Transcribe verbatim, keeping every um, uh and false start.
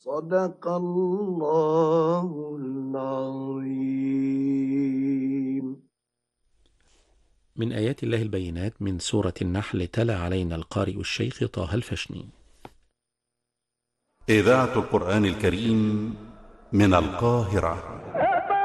صدق الله العظيم. من آيات الله البينات من سورة النحل، تلا علينا القارئ الشيخ طه الفشني. إذاعة القرآن الكريم من القاهرة.